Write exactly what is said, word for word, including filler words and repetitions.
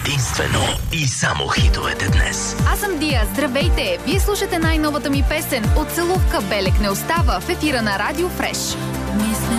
единствено и само хитовете днес. Аз съм Дия, здравейте! Вие слушате най-новата ми песен "От целувка белек не остава" в ефира на Радио Фреш. Мисля